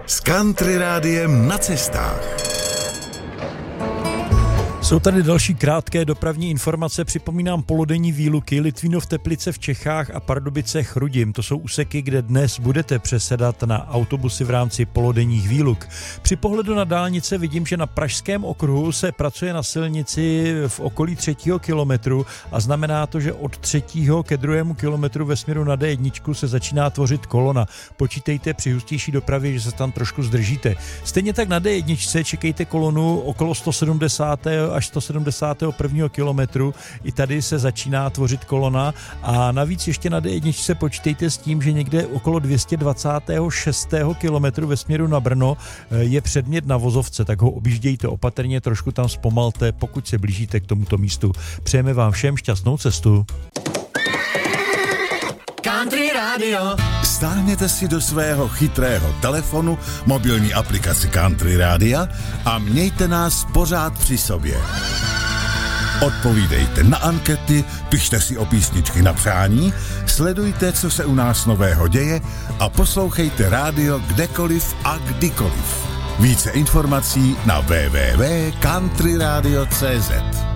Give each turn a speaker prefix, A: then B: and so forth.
A: s Country Rádiem na cestách.
B: Jsou tady další krátké dopravní informace. Připomínám polodenní výluky Litvínov Teplice v Čechách a Pardubice Chrudim. To jsou úseky, kde dnes budete přesedat na autobusy v rámci polodenních výluk. Při pohledu na dálnice vidím, že na Pražském okruhu se pracuje na silnici v okolí 3. kilometru a znamená to, že od 3. ke 2. kilometru ve směru na D1 se začíná tvořit kolona. Počítejte při hustější dopravě, že se tam trošku zdržíte. Stejně tak na D1 čekejte kolonu okolo 170. až 171. kilometru. I tady se začíná tvořit kolona a navíc ještě na D1 počítejte s tím, že někde okolo 226. kilometru ve směru na Brno je předmět na vozovce, tak ho objíždějte opatrně, trošku tam zpomalte, pokud se blížíte k tomuto místu. Přejeme vám všem šťastnou cestu.
A: Country Radio. Stáhněte si do svého chytrého telefonu mobilní aplikaci Country Rádia a mějte nás pořád při sobě. Odpovídejte na ankety, pište si o písničky na přání, sledujte, co se u nás nového děje a poslouchejte rádio kdekoliv a kdykoliv. Více informací na www.countryradio.cz.